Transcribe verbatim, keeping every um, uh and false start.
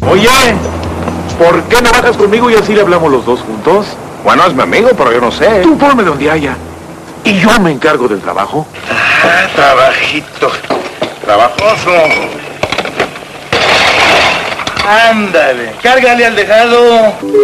Oye, ¿por qué no bajas conmigo y así le hablamos los dos juntos? Bueno, es mi amigo, pero yo no sé. Tú ponme donde haya. Y yo me encargo del trabajo. Ah, trabajito. Trabajoso. Ándale, cárgale al dejado.